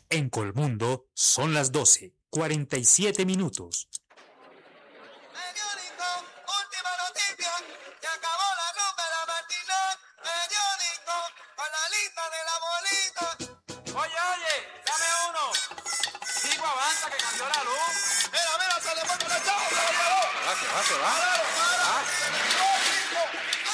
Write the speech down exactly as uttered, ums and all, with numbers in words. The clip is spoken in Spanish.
En Colmundo son las doce, cuarenta y siete minutos. Periódico, última noticia, se acabó la rumba de la matinal. Periódico, con la lista de la bolita. Oye, oye, dame uno. Chico, avanza que cambió la luz. Mira, mira, se le fue con el chavo, se lo llevó. Va, se va, se va. Para, para. Ah. Periódico,